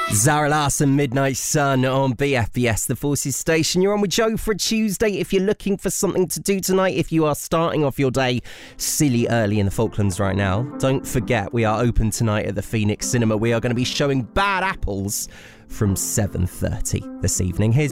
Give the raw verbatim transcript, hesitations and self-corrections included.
Zara Larsson, Midnight Sun on B F B S, the Forces station. You're on with Joe for a Tuesday. If you're looking for something to do tonight, if you are starting off your day silly early in the Falklands right now, don't forget we are open tonight at the Phoenix Cinema. We are going to be showing Bad Apples from seven thirty this evening. Here's